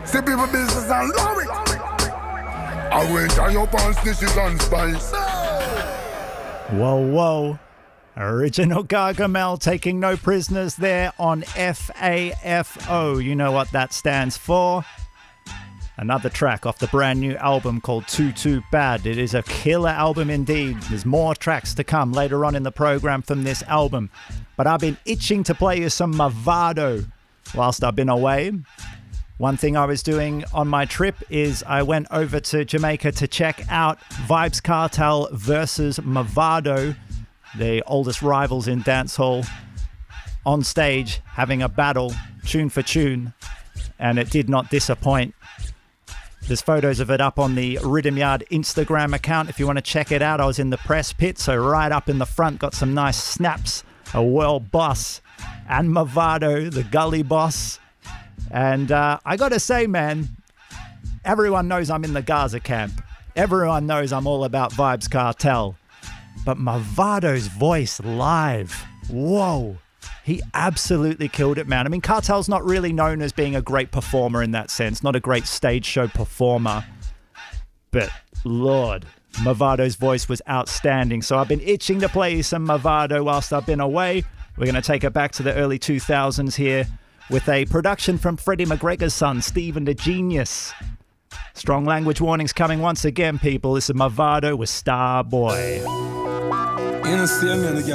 See people business and love it. I went on your pants, dishes and spice. Whoa, whoa. Original Gargamel taking no prisoners there on FAFO. You know what that stands for. Another track off the brand new album called Too Too Bad. It is a killer album indeed. There's more tracks to come later on in the program from this album. But I've been itching to play you some Mavado whilst I've been away. One thing I was doing on my trip is I went over to Jamaica to check out Vybz Kartel versus Mavado, the oldest rivals in dancehall, on stage having a battle, tune for tune, and it did not disappoint. There's photos of it up on the Rhythm Yard Instagram account if you want to check it out. I was in the press pit, so right up in the front, got some nice snaps. A world boss and Mavado, the gully boss. And I got to say, man, everyone knows I'm in the Gaza camp. Everyone knows I'm all about Vybz Kartel. But Mavado's voice live, whoa. He absolutely killed it, man. I mean, Kartel's not really known as being a great performer in that sense, not a great stage show performer. But, Lord, Mavado's voice was outstanding. So I've been itching to play some Mavado whilst I've been away. We're going to take it back to the early 2000s here with a production from Freddie McGregor's son, Stephen the Genius. Strong language warnings coming once again, people. This is Mavado with Starboy. You know, see me,